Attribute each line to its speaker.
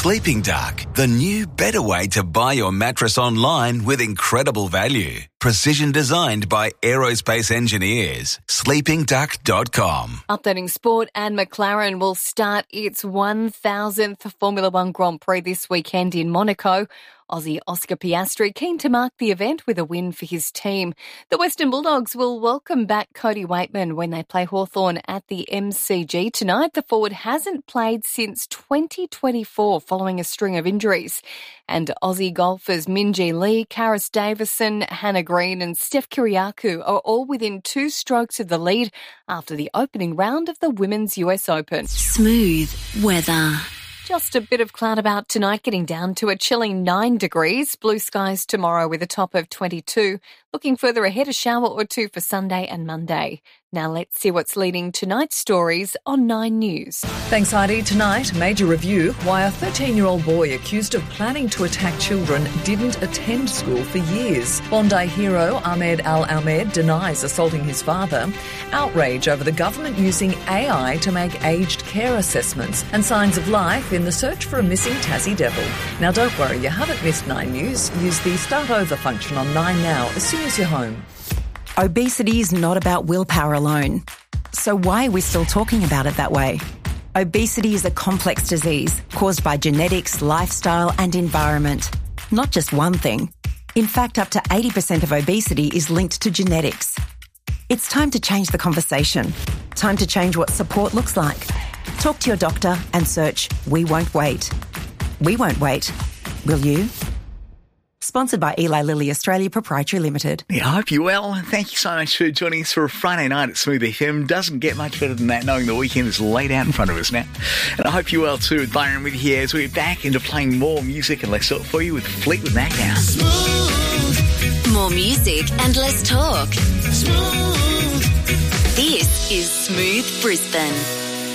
Speaker 1: Sleeping Duck, the new, better way to buy your mattress online with incredible value. Precision designed by aerospace engineers. sleepingduck.com.
Speaker 2: Updating sport, and McLaren will start its 1,000th Formula One Grand Prix this weekend in Monaco. Aussie Oscar Piastri keen to mark the event with a win for his team. The Western Bulldogs will welcome back Cody Waitman when they play Hawthorn at the MCG tonight. The forward hasn't played since 2024 following a string of injuries. And Aussie golfers Minjee Lee, Karis Davison, Hannah Green and Steph Kyriakou are all within 2 strokes of the lead after the opening round of the Women's US Open.
Speaker 3: Smooth weather.
Speaker 2: Just a bit of cloud about tonight, getting down to a chilling 9 degrees. Blue skies tomorrow with a top of 22. Looking further ahead, a shower or 2 for Sunday and Monday. Now let's see what's leading tonight's stories on 9 News.
Speaker 4: Thanks, Heidi. Tonight, major review why a 13-year-old boy accused of planning to attack children didn't attend school for years. Bondi hero Ahmed Al-Ahmed denies assaulting his father. Outrage over the government using AI to make aged care assessments, and signs of life in the search for a missing Tassie devil. Now don't worry, you haven't missed 9 News. Use the Start Over function on 9 Now as soon as you're home.
Speaker 5: Obesity is not about willpower alone. So why are we still talking about it that way? Obesity is a complex disease caused by genetics, lifestyle and environment. Not just one thing. In fact, up to 80% of obesity is linked to genetics. It's time to change the conversation. Time to change what support looks like. Talk to your doctor and search We Won't Wait. We won't wait. Will you? Sponsored by Eli Lilly Australia Proprietary Limited.
Speaker 6: Yeah, I hope you're well. Thank you so much for joining us for a Friday night at Smooth FM. Doesn't get much better than that, knowing the weekend is laid out in front of us now. And I hope you're well too. Byron with you here as we're back into playing more music and less talk for you with Fleetwood Mac now.
Speaker 3: Smooth. More music and less talk.
Speaker 7: Smooth.
Speaker 3: This is Smooth Brisbane.